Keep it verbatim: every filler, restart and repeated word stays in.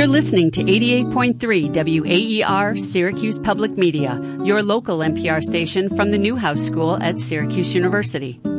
You're listening to eighty-eight point three W A E R Syracuse Public Media, your local N P R station from the Newhouse School at Syracuse University.